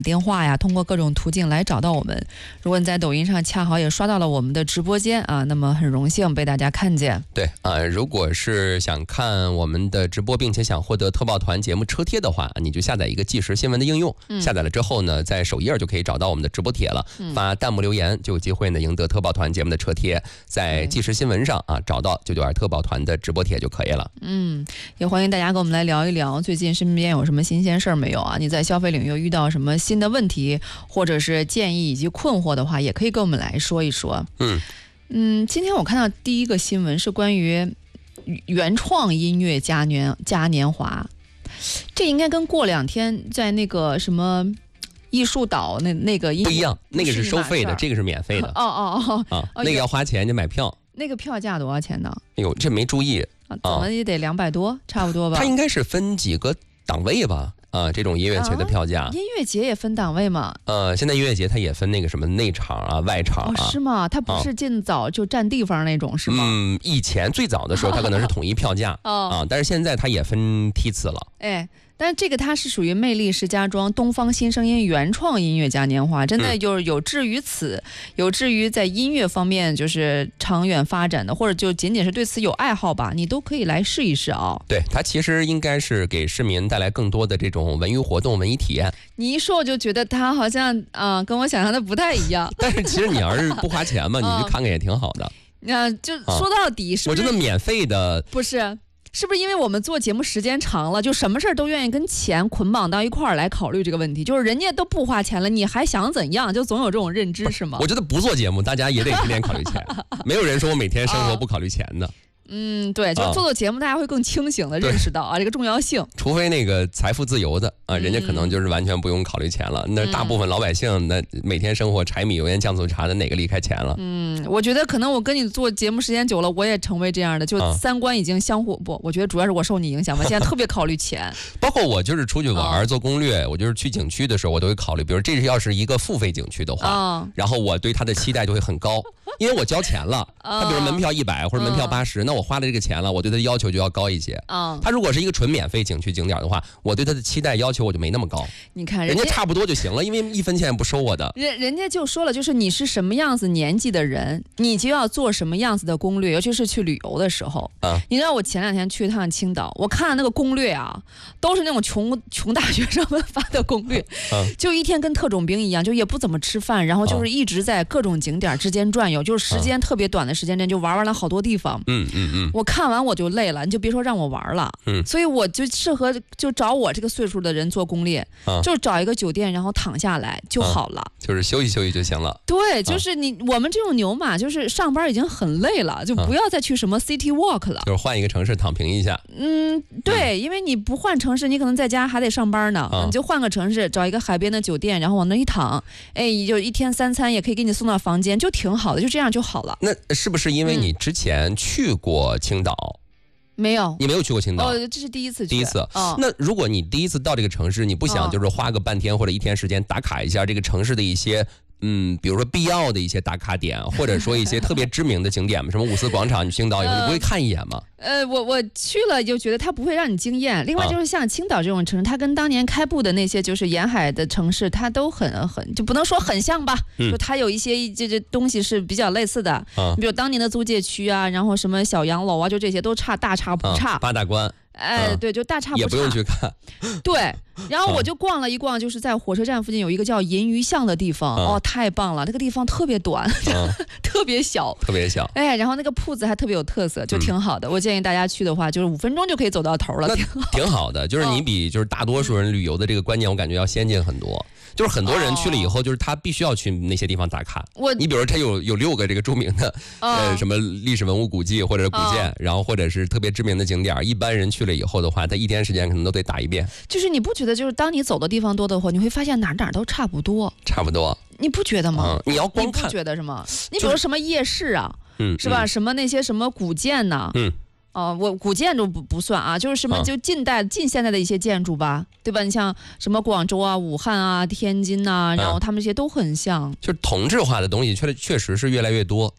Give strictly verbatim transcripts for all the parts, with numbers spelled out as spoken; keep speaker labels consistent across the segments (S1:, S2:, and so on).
S1: 电话呀，通过各种途径来找到我们。如果你在抖音上恰好也刷到了我们的直播间啊，那么很荣幸被大家看见。
S2: 对啊、呃，如果是想看我们的直播，并且想获得特报团节目车贴的话，你就下载一个即时新闻的应用、嗯、下载了之后呢，在首页就可以找到我们的直播帖了、嗯、发弹幕留言就有机会呢赢得特报团节目的车贴，在即时新闻上啊找到九九二特报团的直播帖就可以了。
S1: 嗯，也欢迎大家跟我们来聊一聊最近身边有什么新鲜事儿没有啊？你在消费领域遇到什么新的问题或者是建议以及困惑的话，也可以跟我们来说一说。
S2: 嗯
S1: 嗯，今天我看到第一个新闻是关于原创音乐嘉年嘉年华，这应该跟过两天在那个什么艺术岛那那个音乐
S2: 不一样，那个是收费的，这个是免费的。
S1: 哦哦哦
S2: 啊，那个要花钱，就买票。
S1: 那个票价多少钱呢？
S2: 哎呦，这没注意
S1: 啊，怎么也得两百多，差不多吧？
S2: 它应该是分几个档位吧？啊，这种音乐节的票价、啊，
S1: 音乐节也分档位吗？
S2: 呃，现在音乐节它也分那个什么内场啊、外场啊，
S1: 哦、是吗？它不是尽早就占地方那种、啊、是吗？
S2: 嗯，以前最早的时候它可能是统一票价、哦、啊，但是现在它也分梯次了。
S1: 哎。但是这个它是属于魅力石家庄东方新声音原创音乐嘉年华，真的就是有志于此、嗯、有志于在音乐方面就是长远发展的，或者就仅仅是对此有爱好吧，你都可以来试一试啊。
S2: 对，它其实应该是给市民带来更多的这种文娱活动、文艺体验。
S1: 你一说我就觉得它好像啊、呃、跟我想象的不太一样。
S2: 但是其实你要是不花钱嘛，你去看看也挺好的。
S1: 那、呃、就说到底是不是、
S2: 啊、我真的免费的
S1: 不是。是不是因为我们做节目时间长了，就什么事儿都愿意跟钱捆绑到一块儿来考虑这个问题？就是人家都不花钱了，你还想怎样？就总有这种认知是吗？
S2: 我觉得不做节目，大家也得天天考虑钱，没有人说我每天生活不考虑钱的。
S1: 嗯，对，就是做做节目，大家会更清醒的认识到啊这个重要性。
S2: 除非那个财富自由的啊，人家可能就是完全不用考虑钱了。嗯、那大部分老百姓，那每天生活柴米油盐酱醋茶的，哪个离开钱了？
S1: 嗯，我觉得可能我跟你做节目时间久了，我也成为这样的，就三观已经相互不。我觉得主要是我受你影响吧，现在特别考虑钱。
S2: 包括我就是出去玩、哦、做攻略，我就是去景区的时候，我都会考虑，比如这要是一个付费景区的话，哦、然后我对它的期待就会很高，因为我交钱了。它比如门票一百或者门票八十、哦，那我花了这个钱了，我对它的要求就要高一些。嗯，它如果是一个纯免费景区景点的话，我对它的期待要求我就没那么高。
S1: 你看
S2: 人家差不多就行了，因为一分钱也不收我的。
S1: 人人家就说了，就是你是什么样子年纪的人，你就要做什么样子的攻略，尤其是去旅游的时候。嗯，你知道我前两天去一趟青岛，我看了那个攻略啊，都是那种穷穷大学生们发的攻略，嗯、就一天跟特种兵一样，就也不怎么吃饭，然后就是一直在各种景点之间转悠，就是时间特别短的时间内就玩完了好多地方。
S2: 嗯嗯嗯，
S1: 我看完我就累了，你就别说让我玩了。嗯，所以我就适合就找我这个岁数的人做攻略，啊、就是找一个酒店然后躺下来就好了，啊、
S2: 就是休息休息就行了。
S1: 对，就是你、啊、我们这种牛马就是上班已经很累了，就不要再去什么 City Walk 了，
S2: 就是换一个城市躺平一下。
S1: 嗯，对，嗯、因为你不换城市，你可能在家还得上班呢，啊、你就换个城市，找一个海边的酒店，然后往那一躺，哎，就一天三餐也可以给你送到房间，就挺好的，就这样就好了。
S2: 那是不是因为你之前去过青岛？嗯
S1: 没有，
S2: 你没有去过青岛？
S1: 哦，这是第一次去。
S2: 第一次。哦，那如果你第一次到这个城市，你不想就是花个半天或者一天时间打卡一下这个城市的一些嗯，比如说必要的一些打卡点，或者说一些特别知名的景点，什么五四广场，你青岛以后你不会看一眼吗？
S1: 呃，我我去了就觉得它不会让你惊艳。另外就是像青岛这种城市，它跟当年开埠的那些就是沿海的城市，它都很很就不能说很像吧，嗯、就它有一些这这东西是比较类似的。嗯、比如当年的租界区啊，然后什么小洋楼啊，就这些都差大差不差。
S2: 嗯、八大关。
S1: 哎，嗯、对，就大差不差。
S2: 也不用去看。
S1: 对，然后我就逛了一逛，就是在火车站附近有一个叫银鱼巷的地方，嗯、哦，太棒了，那个地方特别短，嗯、特别小，
S2: 特别小。
S1: 哎，然后那个铺子还特别有特色，就挺好的。嗯、我建议大家去的话，就是五分钟就可以走到头了，挺好。
S2: 挺好的，就是你比就是大多数人旅游的这个观念，我感觉要先进很多。就是很多人去了以后，就是他必须要去那些地方打卡。我，你比如说他有有六个这个著名的、哦、呃什么历史文物古迹或者是古建，哦、然后或者是特别知名的景点，一般人去了以后的话，他一天时间可能都得打一遍。
S1: 就是你不觉得，就是当你走的地方多的话，你会发现哪哪都差不多，
S2: 差不多，
S1: 你不觉得吗？
S2: 嗯、你要光看，
S1: 你不觉得是吗？你比如说什么夜市啊，嗯，是吧？嗯、什么那些什么古建呐、啊，嗯。哦，我古建筑不不算啊，就是什么就近代、啊、近现代的一些建筑吧，对吧？你像什么广州啊、武汉啊、天津呐、啊，然后他们这些都很像。
S2: 就是同质化的东西确确实是越来越多。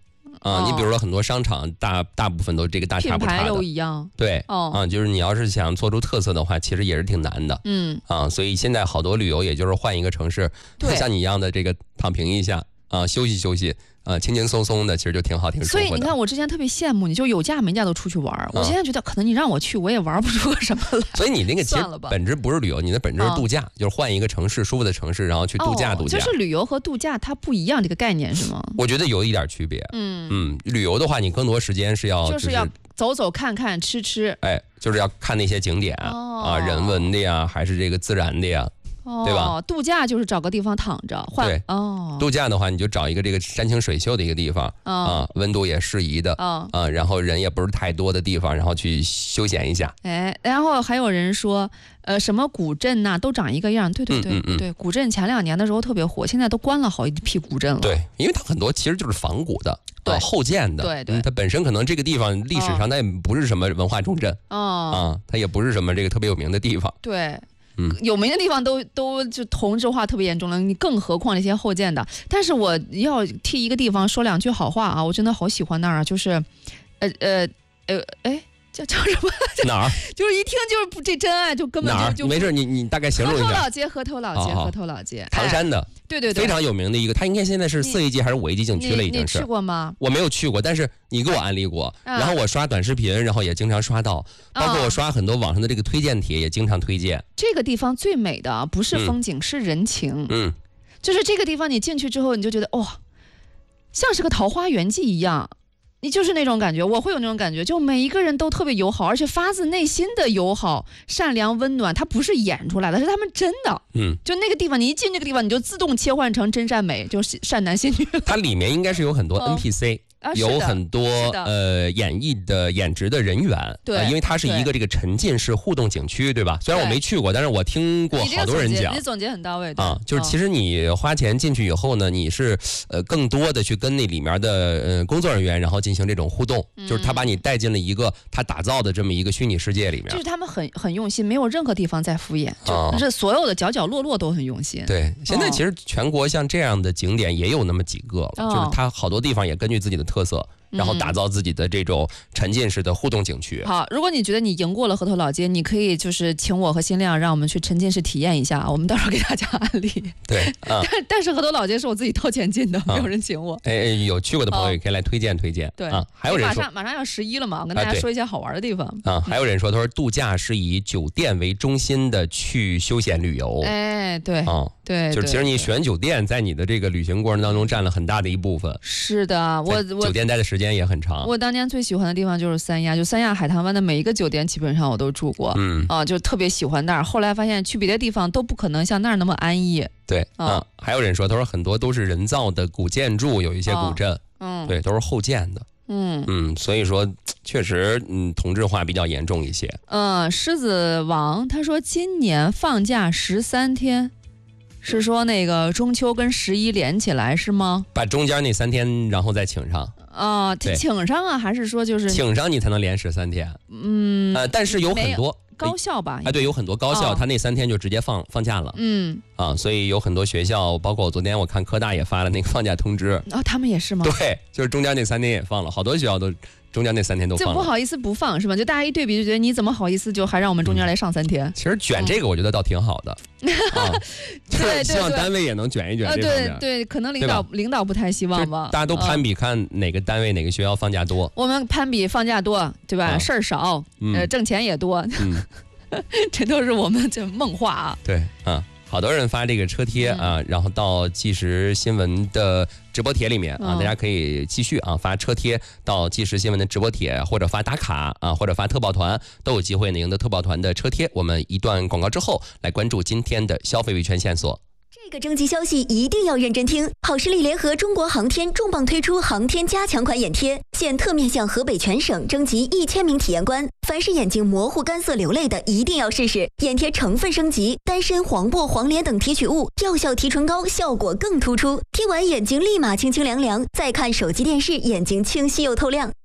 S2: 啊。你比如说很多商场，大大部分都这个大差不差的，
S1: 品牌都一样。
S2: 对，哦，啊，就是你要是想做出特色的话，其实也是挺难的。嗯，啊，所以现在好多旅游，也就是换一个城市，像你一样的这个躺平一下啊，休息休息。呃，轻轻松松的，其实就挺好，挺舒服的。
S1: 所以你看，我之前特别羡慕你，就有假没假都出去玩。嗯、我现在觉得，可能你让我去，我也玩不出个什么来。
S2: 所以你那个其实本质不是旅游，你的本质是度假，嗯、就是换一个城市，舒服的城市，然后去度假度假。
S1: 哦、就是旅游和度假它不一样，这个概念是吗？
S2: 我觉得有一点区别。嗯嗯，旅游的话，你更多时间是要、
S1: 就是、就是要走走看看吃吃。
S2: 哎，就是要看那些景点、哦、啊，人文的呀，还是这个自然的呀。
S1: 哦，
S2: 对吧？
S1: 度假就是找个地方躺着换。
S2: 对，哦，度假的话，你就找一个这个山清水秀的一个地方，哦、啊，温度也适宜的，哦、啊，然后人也不是太多的地方，然后去休闲一下。
S1: 哎，然后还有人说，呃，什么古镇呐、啊，都长一个样。对对对，嗯嗯嗯对，古镇前两年的时候特别火，现在都关了好一批古镇了。
S2: 对，因为它很多其实就是仿古的。对、呃，后建的，
S1: 对对、
S2: 嗯，它本身可能这个地方历史上它也不是什么文化重镇，哦，啊，它也不是什么这个特别有名的地方。
S1: 对。嗯，有名的地方都都就同质化特别严重了，你更何况那些后建的。但是我要替一个地方说两句好话啊，我真的好喜欢那儿啊，就是，呃呃呃，哎。叫叫什么？
S2: 哪儿？
S1: 就是一听就是不这真爱，就根本就就
S2: 没事，你你大概形容一下。
S1: 河头老街，河头老街，河头老街，
S2: 唐山的，
S1: 对对对，
S2: 非常有名的一个，它应该现在是四 A 级还是五 A 级景区了，已经是。
S1: 你去过吗？
S2: 我没有去过，但是你给我安利过，然后我刷短视频，然后也经常刷到，包括我刷很多网上的这个推荐帖，也经常推荐。
S1: 这个地方最美的不是风景，是人情。嗯，就是这个地方，你进去之后，你就觉得哇，像是个桃花源记一样。你就是那种感觉，我会有那种感觉，就每一个人都特别友好，而且发自内心的友好、善良、温暖，它不是演出来的，是他们真的。嗯，就那个地方，你一进那个地方，你就自动切换成真善美，就是善男信女。
S2: 它里面应该是有很多 N P C。哦
S1: 啊、
S2: 有很多呃演绎的演职的人员，
S1: 对、
S2: 呃，因为它是一个这个沉浸式互动景区，对吧？虽然我没去过，但是我听过好多人讲，
S1: 你总结很到位
S2: 啊。就是其实你花钱进去以后呢，你是呃更多的去跟那里面的呃工作人员，然后进行这种互动，嗯、就是他把你带进了一个他打造的这么一个虚拟世界里面。
S1: 就是他们很很用心，没有任何地方在敷衍，就是所有的角角落落都很用心。
S2: 对，现在其实全国像这样的景点也有那么几个了，哦、就是它好多地方也根据自己的特色。然后打造自己的这种沉浸式的互动景区。
S1: 好，如果你觉得你赢过了河头老街，你可以就是请我和新亮，让我们去沉浸式体验一下，我们到时候给大家案例。
S2: 对，啊、
S1: 但但是河头老街是我自己掏钱进的，啊、没有人请我。
S2: 哎，有去过的朋友也可以来推荐推荐。
S1: 对
S2: 啊，还有人说
S1: 马上马上要十一了嘛，我跟大家说一些好玩的地方。
S2: 啊，还有人说，他说度假是以酒店为中心的去休闲旅游。
S1: 哎，对，
S2: 啊。
S1: 对，
S2: 就是其实你选酒店，在你的这个旅行过程当中占了很大的一部分。
S1: 是的，我我
S2: 酒店待的时间也很长。
S1: 我当年最喜欢的地方就是三亚，就三亚海棠湾的每一个酒店基本上我都住过，嗯啊，就特别喜欢那儿。后来发现去别的地方都不可能像那儿那么安逸。
S2: 对啊，啊还有人说，他说很多都是人造的古建筑，有一些古镇，嗯，对，都是后建的。嗯嗯，所以说确实，嗯，同质化比较严重一些。
S1: 嗯，狮子王他说今年放假十三天。是说那个中秋跟十一连起来是吗？
S2: 把中间那三天然后再请上
S1: 啊、呃，请上啊，还是说就是
S2: 请上你才能连十三天？嗯，呃，但是有很多
S1: 高校吧？
S2: 哎，对，有很多高校，哦、他那三天就直接放放假了。嗯，啊，所以有很多学校，包括昨天我看科大也发了那个放假通知。
S1: 哦，他们也是吗？
S2: 对，就是中间那三天也放了，好多学校都。中间那三天都放了，
S1: 就不好意思不放是吧？就大家一对比就觉得你怎么好意思就还让我们中间来上三天？嗯、
S2: 其实卷这个我觉得倒挺好的，嗯、啊，就是希望单位也能卷一卷这方面。
S1: 对对，可能领导领导不太希望吧。
S2: 大家都攀比看哪个单位、嗯、哪个学校放假多。
S1: 我们攀比放假多，对吧？啊、事儿少，嗯、呃，挣钱也多，嗯、这都是我们这梦话啊。
S2: 对，啊。好多人发这个车贴啊，嗯、然后到即时新闻的直播帖里面啊，嗯、大家可以继续啊发车贴到即时新闻的直播帖，或者发打卡啊，或者发特报团，都有机会呢赢得特报团的车贴。我们一段广告之后来关注今天的消费维权线索。
S3: 这个征集消息一定要认真听。好视力联合中国航天重磅推出航天加强款眼贴，现特面向河北全省征集一千名体验官，凡是眼睛模糊、干涩、流泪的，一定要试试。眼贴成分升级，丹参、黄柏、黄连等提取物，药效提纯高，效果更突出。贴完眼睛立马清清凉凉，再看手机电视，眼睛清晰又透亮。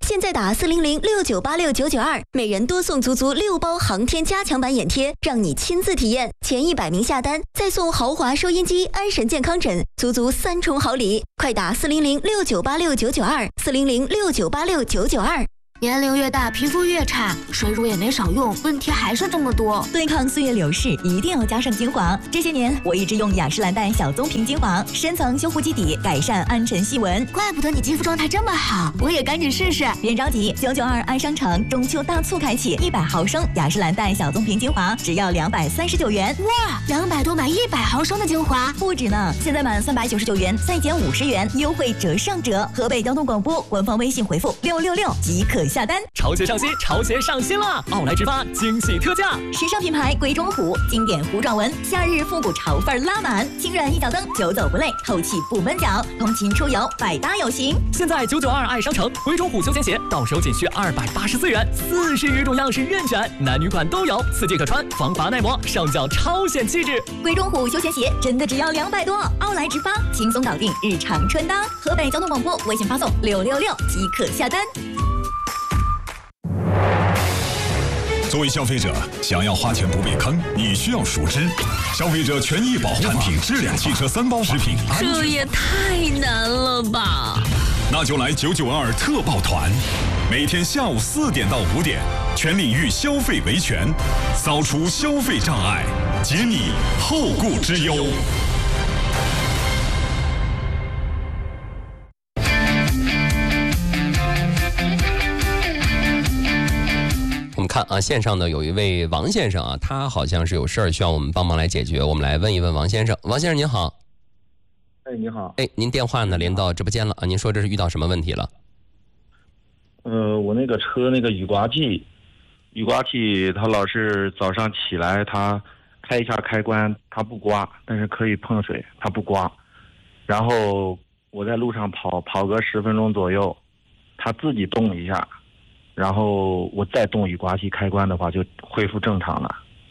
S3: 现在打四零零六九八六九九二，每人多送足足六包航天加强版眼贴，让你亲自体验。前一百名下单，再送豪华收音机、安神健康枕，足足三重好礼！快打四零零六九八六九九二，四零零六九八六九九二。
S4: 年龄越大，皮肤越差，水乳也没少用，问题还是这么多。
S5: 对抗岁月流逝，一定要加上精华。这些年，我一直用雅诗兰黛小棕瓶精华，深层修护基底，改善暗沉细纹。
S4: 怪不得你肌肤状态这么好，我也赶紧试试。
S5: 别着急，九九二爱商城中秋大促开启，一百毫升雅诗兰黛小棕瓶精华只要两百三十九元。
S4: 哇，两百多买一百毫升的精华，
S5: 不止呢！现在满三百九十九元再减五十元，优惠折上折。河北交通广播官方微信回复六六六即可下单。
S6: 潮鞋上新，潮鞋上新了！奥莱直发惊喜特价，
S5: 时尚品牌鬼冢虎经典糊状纹，夏日复古潮范拉满，轻软一脚蹬，久走不累，透气不闷脚，通勤出游百搭有型。
S6: 现在九九二爱商城鬼冢虎休闲鞋到手仅需二百八十四元，四十余种样式任选，男女款都有，四季可穿，防滑耐磨，上脚超显气质。
S5: 鬼冢虎休闲鞋真的只要两百多，奥莱直发轻松搞定日常穿搭。河北交通广播微信发送六六六即可下单。
S7: 作为消费者，想要花钱不被坑，你需要熟知消费者权益保护产品质量汽车三包食品安全。
S1: 这也太难了吧！
S7: 那就来九九二特报团，每天下午四点到五点，全领域消费维权，扫除消费障碍，解你后顾之忧。
S2: 我们看啊，线上呢有一位王先生啊，他好像是有事儿需要我们帮忙来解决，我们来问一问王先生。王先生您好。
S8: 哎，你好。
S2: 哎，您电话呢连到直播间了啊？您说这是遇到什么问题了？
S8: 呃，我那个车那个雨刮器，雨刮器它老是早上起来它开一下开关它不刮，但是可以碰水它不刮，然后我在路上跑跑个十分钟左右，它自己动一下。然后我再动雨刮器开关的话，就恢复正常了。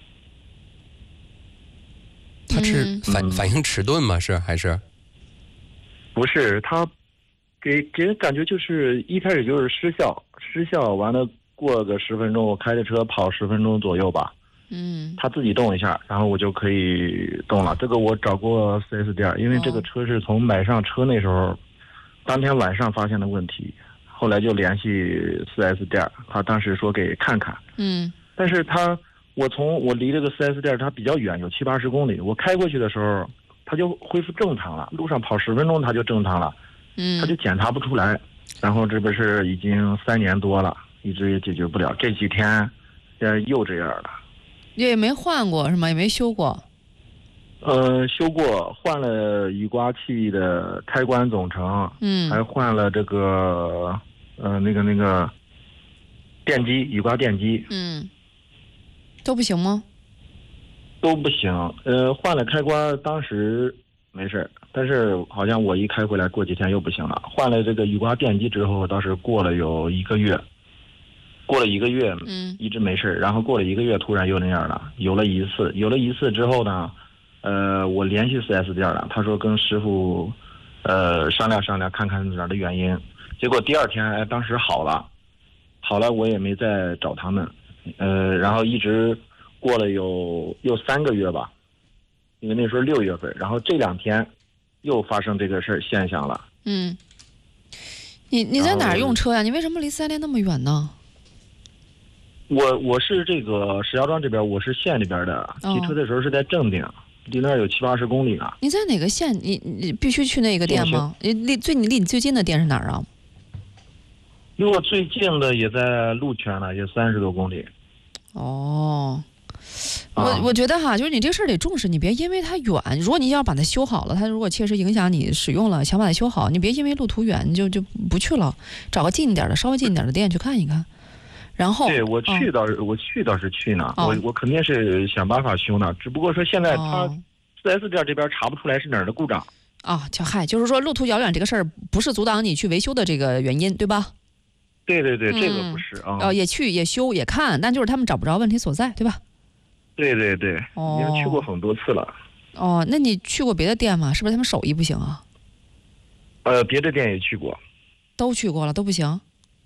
S2: 它是反、嗯、反应迟钝吗？是还是？
S8: 不是，它给给人感觉就是一开始就是失效，失效完了过个十分钟，我开着车跑十分钟左右吧。
S1: 嗯。
S8: 它自己动一下，然后我就可以动了。这个我找过 四 S 店，因为这个车是从买上车那时候，当天晚上发现的问题。后来就联系 四 S 店，他当时说给看看，
S1: 嗯，
S8: 但是他我从我离这个 四 S 店它比较远，有七八十公里，我开过去的时候，他就恢复正常了，路上跑十分钟他就正常了，
S1: 嗯，
S8: 他就检查不出来，然后这不是已经三年多了，一直也解决不了，这几天呃又这样了，
S1: 也没换过是吗？也没修过。
S8: 呃，修过，换了雨刮器的开关总成，
S1: 嗯，
S8: 还换了这个呃那个那个电机，雨刮电机，
S1: 嗯，都不行吗？
S8: 都不行，呃，换了开关，当时没事，但是好像我一开回来，过几天又不行了。换了这个雨刮电机之后，倒是过了有一个月，过了一个月，
S1: 嗯，
S8: 一直没事，然后过了一个月，突然又那样了，有了一次，有了一次之后呢。呃，我联系 四 S 店了，他说跟师傅，呃，商量商量，看看哪儿的原因。结果第二天，哎，当时好了，好了，我也没再找他们，呃，然后一直过了有有三个月吧，因为那时候六月份，然后这两天又发生这个事儿现象了。
S1: 嗯，你你在哪儿用车呀？你为什么离四 S 店那么远呢？
S8: 我我是这个石家庄这边，我是县里边的，骑车的时候是在正定。离那儿有七八十公里呢。
S1: 你在哪个县？你你必须去那个店吗？你离最你离你最近的店是哪儿啊？
S8: 离我最近的也在鹿泉了，也三十多公里。
S1: 哦，
S8: 啊、
S1: 我我觉得哈，就是你这个事儿得重视，你别因为它远，如果你要把它修好了，它如果确实影响你使用了，想把它修好，你别因为路途远你就就不去了，找个近一点的、稍微近一点的店去看一看。然后
S8: 对我去倒是、哦、我去倒是去呢，哦、我我肯定是想办法修呢，只不过说现在他四 S 店这边查不出来是哪儿的故障。
S1: 啊，就嗨，就是说路途遥远这个事儿不是阻挡你去维修的这个原因，对吧？
S8: 对对对，嗯、这个不是啊。
S1: 哦，也去也修也看，但就是他们找不着问题所在，对吧？
S8: 对对对，
S1: 哦、
S8: 已经去过很多次了。
S1: 哦，那你去过别的店吗？是不是他们手艺不行啊？
S8: 呃，别的店也去过。
S1: 都去过了，都不行。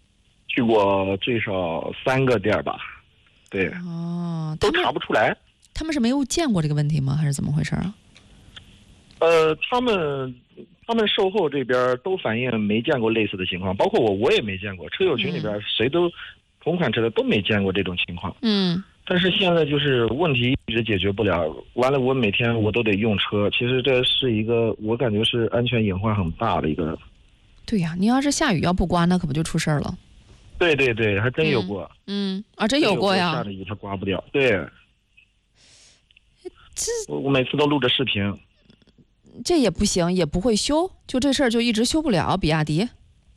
S8: 去过最少三个店吧，对，
S1: 哦，
S8: 都查不出来。
S1: 他们是没有见过这个问题吗？还是怎么回事啊？
S8: 呃，他们他们售后这边都反映没见过类似的情况，包括我我也没见过，车友群里边谁都、嗯、同款车的都没见过这种情况。
S1: 嗯。
S8: 但是现在就是问题一直解决不了，完了我每天我都得用车，其实这是一个我感觉是安全隐患很大的一个。
S1: 对呀、啊，你要是下雨要不刮，那可不就出事儿了。
S8: 对对对，还真有过。
S1: 嗯，嗯啊，真有过呀。
S8: 下着雨它刮不掉，对。
S1: 这
S8: 我我每次都录着视频。
S1: 这也不行，也不会修，就这事儿就一直修不了，比亚迪。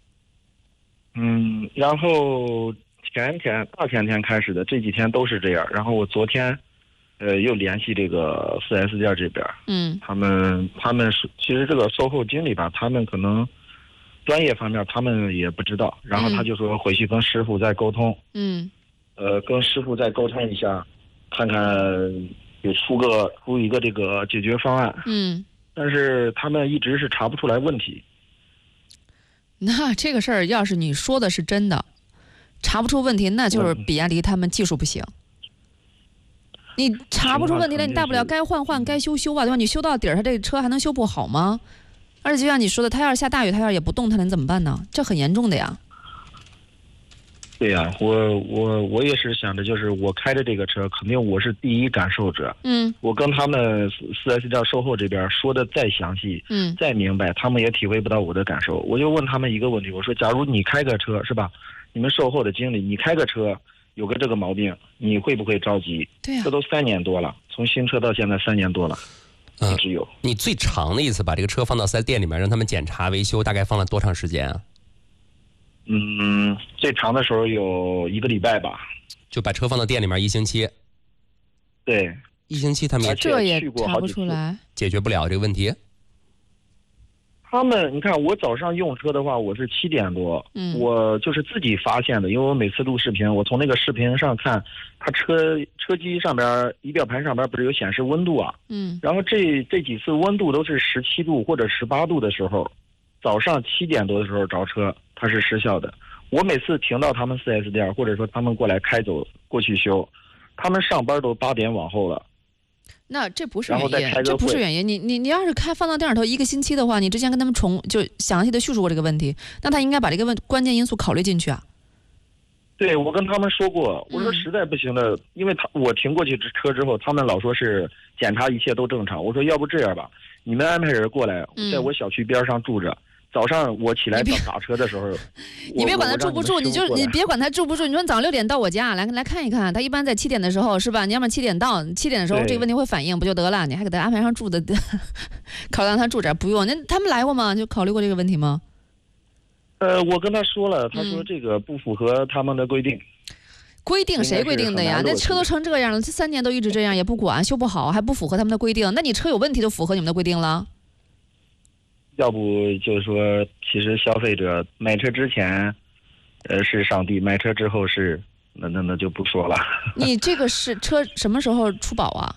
S8: 嗯，然后。前天大前天开始的，这几天都是这样。然后我昨天，呃，又联系这个 四 S 店这边，
S1: 嗯，
S8: 他们他们是其实这个售后经理吧，他们可能专业方面他们也不知道，然后他就说回去跟师傅再沟通，
S1: 嗯，
S8: 呃，跟师傅再沟通一下，看看给出个出一个这个解决方案，
S1: 嗯，
S8: 但是他们一直是查不出来问题。
S1: 那这个事儿要是你说的是真的。查不出问题，那就是比亚迪他们技术不行。你查不出问题来，你大不了该换换，该修修啊，对吧？你修到底儿，他这车还能修不好吗？而且就像你说的，他要是下大雨，他要是也不动，他能怎么办呢？这很严重的呀。
S8: 对呀、啊，我我我也是想着，就是我开的这个车，肯定我是第一感受者。
S1: 嗯。
S8: 我跟他们四 S 店售后这边说的再详细，
S1: 嗯，
S8: 再明白，他们也体会不到我的感受。我就问他们一个问题，我说：假如你开个车是吧？你们售后的经理，你开个车有个这个毛病，你会不会着急？
S1: 对呀、啊，
S8: 这都三年多了，从新车到现在三年多了，一直有、
S2: 呃。你最长的一次把这个车放到四 S 店里面让他们检查维修，大概放了多长时间啊？
S8: 嗯，最长的时候有一个礼拜吧。
S2: 就把车放到店里面一星期。
S8: 对，
S2: 一星期他们也
S1: 这也查不出来，
S2: 解决不了这个问题。
S8: 他们，你看我早上用车的话，我是七点多，
S1: 嗯，
S8: 我就是自己发现的，因为我每次录视频，我从那个视频上看，它车车机上边仪表盘上边不是有显示温度啊，
S1: 嗯，
S8: 然后这这几次温度都是十七度或者十八度的时候，早上七点多的时候着车，它是失效的。我每次停到他们 四 S 店，或者说他们过来开走过去修，他们上班都八点往后了。
S1: 那这不是原因，这不是原因。你你你要是开放到店里头一个星期的话，你之前跟他们重就详细的叙述过这个问题，那他应该把这个问关键因素考虑进去啊。
S8: 对，我跟他们说过，我说实在不行的，嗯、因为他我停过去车之后，他们老说是检查一切都正常。我说要不这样吧，你们安排人过来，在我小区边上住着。嗯早上我起来打车的时候，
S1: 你别管他住不住，你就你别管他住不住。你说早上六点到我家来来看一看，他一般在七点的时候是吧？你要么七点到，七点的时候这个问题会反映不就得了？你还给他安排上住的，考虑让他住这儿不用。那他们来过吗？就考虑过这个问题吗？
S8: 呃，我跟他说了，他说这个不符合他们的规定。
S1: 嗯、规定谁规定的呀？那车都成这样了，这三年都一直这样，也不管修不好，还不符合他们的规定。那你车有问题都符合你们的规定了？
S8: 要不就是说，其实消费者买车之前，呃是上帝，买车之后是那那那就不说了。
S1: 你这个是车什么时候出保啊？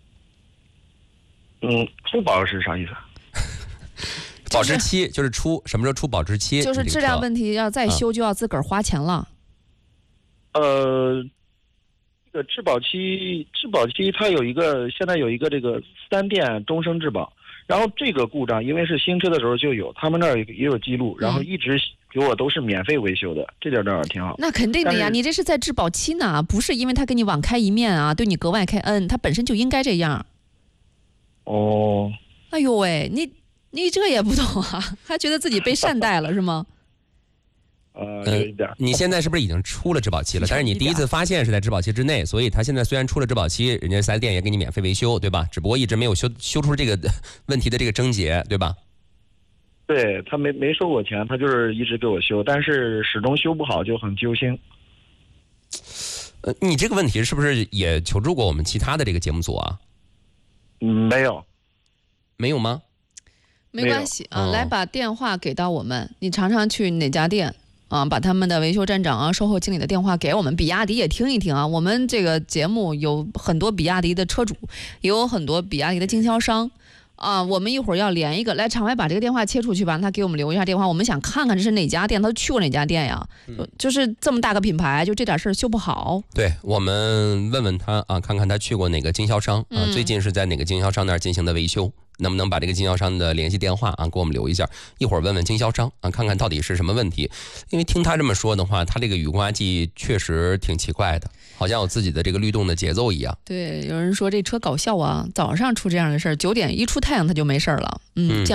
S8: 嗯，出保是啥意思？
S2: 保质期就是出什么时候出保质期？
S1: 就是质量问题要再修就要自个儿花钱了。
S8: 嗯、呃，这个质保期，质保期它有一个，现在有一个这个三店终身质保。然后这个故障，因为是新车的时候就有，他们那儿也有记录，然后一直给我都是免费维修的，嗯、这点倒是挺好。
S1: 那肯定的呀，你这是在质保期呢，不是因为他给你网开一面啊，对你格外开恩，他本身就应该这样。
S8: 哦。
S1: 哎呦喂，你你这也不懂啊，还觉得自己被善待了是吗？
S8: 呃，有一点、
S2: 嗯。你现在是不是已经出了质保期了？但是你第一次发现是在质保期之内，所以他现在虽然出了质保期，人家四 S 店也给你免费维修，对吧？只不过一直没有修修出这个问题的这个症结，对吧？
S8: 对，他没没收我钱，他就是一直给我修，但是始终修不好，就很揪心。
S2: 呃，你这个问题是不是也求助过我们其他的这个节目组啊？
S8: 嗯，没有。
S2: 没有吗？
S1: 没关系啊，
S2: 哦、
S1: 来把电话给到我们，你常常去哪家店？啊，把他们的维修站长啊、售后经理的电话给我们，比亚迪也听一听啊。我们这个节目有很多比亚迪的车主，也有很多比亚迪的经销商， 啊，我们一会儿要连一个，来，场外把这个电话切出去吧，他给我们留一下电话，我们想看看这是哪家店，他去过哪家店呀？嗯、就是这么大个品牌，就这点事儿修不好。
S2: 对，我们问问他啊，看看他去过哪个经销商啊，嗯、最近是在哪个经销商那儿进行的维修。能不能把这个经销商的联系电话啊给我们留一下？一会儿问问经销商啊，看看到底是什么问题。因为听他这么说的话，他这个雨刮器确实挺奇怪的，好像有自己的这个律动的节奏一样。
S1: 对，有人说这车搞笑啊，早上出这样的事儿，九点一出太阳它就没事了。嗯，这样。